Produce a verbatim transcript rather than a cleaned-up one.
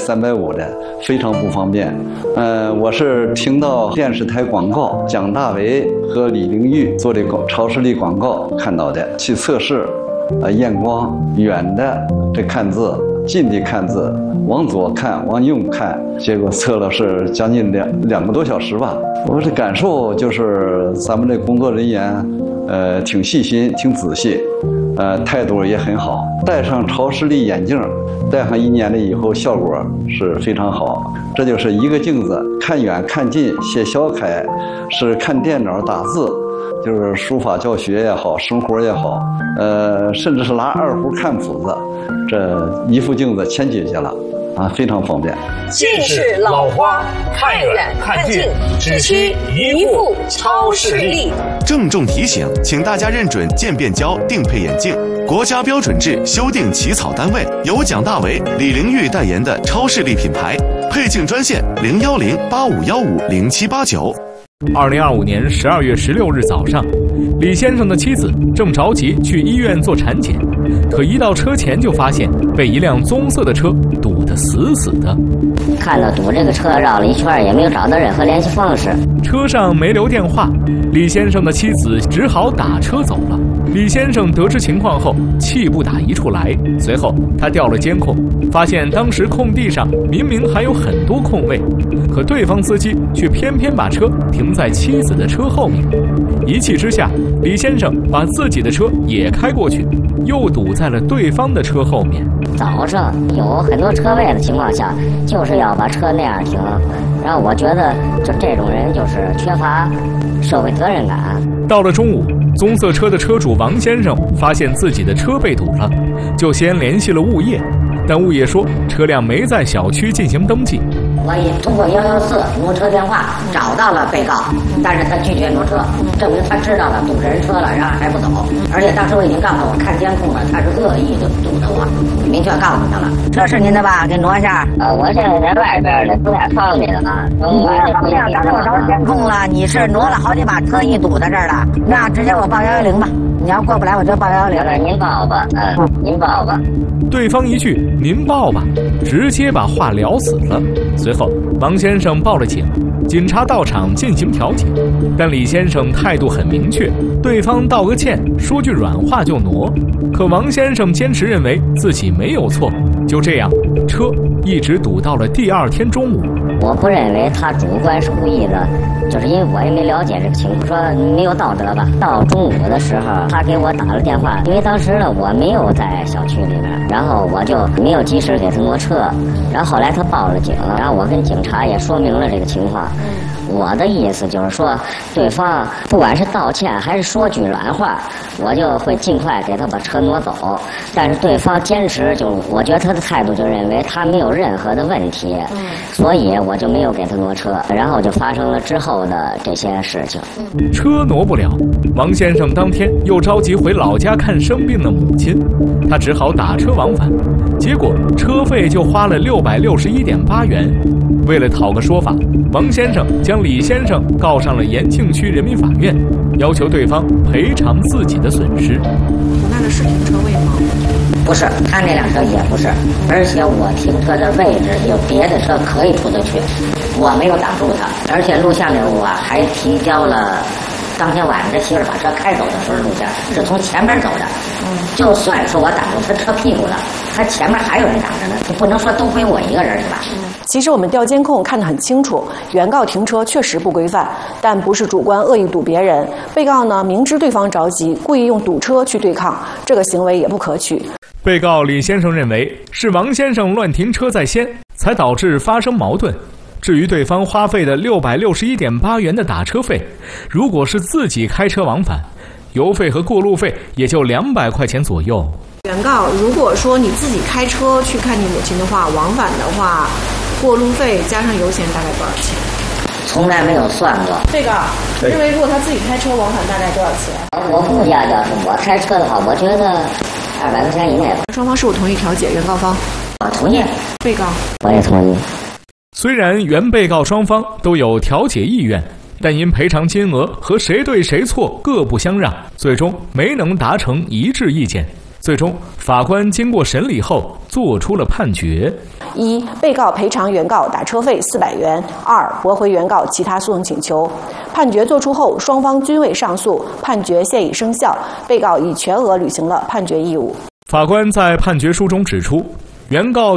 三百五的，非常不方便。呃，我是听到电视台广告，蒋大为和李玲玉做的超视力广告看到的，去测试，呃，验光，远的这看字，近的看字，往左看，往右看，结果测了是将近两两个多小时吧。我的感受就是咱们这工作人员，呃，挺细心，挺仔细。呃，态度也很好。戴上超视力眼镜，戴上一年了以后，效果是非常好。这就是一个镜子，看远看近，写小楷是看电脑打字，就是书法教学也好，生活也好，呃，甚至是拿二胡看谱子，这一副镜子全解决了。啊，非常方便。 近视老花，看远看近，只需一副超视力。 郑重提醒，请大家认准渐变焦定配眼镜，国家标准制修订起草单位由蒋大为、李玲玉代言的超视力品牌。配镜专线零幺零八五幺五零七八九。 二零二五年十二月十六日早上，李先生的妻子正着急去医院做产检，可一到车前就发现被一辆棕色的车堵得死死的。 看到堵这个车绕了一圈，也没有找到任何联系方式， 车上没留电话，李先生的妻子只好打车走了。李先生得知情况后，气不打一处来。随后他调了监控，发现当时空地上明明还有很多空位，可对方司机却偏偏把车停在妻子的车后面。一气之下，李先生把自己的车也开过去，又堵在了对方的车后面。 早上有很多车位的情况下，就是要把车那样停，然后我觉得就这种人就是缺乏社会责任感。 到了中午，棕色车的车主王先生发现自己的车被堵了，就先联系了物业，但物业说车辆没在小区进行登记。 我也通过一一四挪车电话找到了被告，但是他拒绝挪车，证明他知道了堵着人车了，然后还不走。而且当时我已经告诉我看监控了，他是恶意的堵着我，明确告诉他了。车是您的吧？给挪一下。呃，我现在在外边呢，不太方便了。你这方面当时我找监控了，你是挪了好几把车，一堵在这儿了。那直接我报幺幺零吧。你要过不来，我就报幺幺零。您报吧，嗯，您报吧。 对方一句“您报吧”，直接把话聊死了。随后，王先生报了警，警察到场进行调解，但李先生态度很明确，对方道个歉，说句软话就挪。可王先生坚持认为自己没有错，就这样，车一直堵到了第二天中午。 我不认为他主观是故意的，就是因为我也没了解这个情况，说没有道德吧。到中午的时候，他给我打了电话，因为当时呢我没有在小区里面，然后我就没有及时给他挪车，然后后来他报了警，然后我跟警察也说明了这个情况。我的意思就是说，对方不管是道歉还是说句软话，我就会尽快给他把车挪走。但是对方坚持，就我觉得他的态度就认为他没有任何的问题，所以我就没有给他挪车，然后就发生了之后的这些事情。 车挪不了，王先生当天又着急回老家看生病的母亲，他只好打车往返，结果车费就花了六百六十一点八元。为了讨个说法，王先生将李先生告上了延庆区人民法院，要求对方赔偿自己的损失。 那个是停车位吗？ 不是，他那辆车也不是，而且我停车的位置有别的车可以出得去，我没有挡住他，而且录像里我还提交了当天晚上这媳妇把车开走的时候录像，是从前面走的。嗯，就算是我挡住他车屁股了，他前面还有人挡着呢，就不能说都归我一个人是吧？嗯。 其实我们调监控看得很清楚，原告停车确实不规范，但不是主观恶意堵别人。被告呢明知对方着急，故意用堵车去对抗，这个行为也不可取。 被告李先生认为是王先生乱停车在先，才导致发生矛盾。至于对方花费的六百六十一点八元的打车费，如果是自己开车往返，油费和过路费也就两百块钱左右。 原告，如果说你自己开车去看你母亲的话，往返的话，过路费加上油钱大概多少钱？ 从来没有算过。 被告认为，如果他自己开车往返大概多少钱？ 我估计要是我开车的话，我觉得二百块钱以内吧。 双方是否同意调解？原告方？ 我同意。 被告？ 我也同意。 虽然原被告双方都有调解意愿，但因赔偿金额和谁对谁错各不相让，最终没能达成一致意见。 最终，法官经过审理后作出了判决： 一、被告赔偿原告打车费四百元；二、驳回原告其他诉讼请求。判决作出后，双方均未上诉，判决现已生效，被告已全额履行了判决义务。 法官在判决书中指出，原告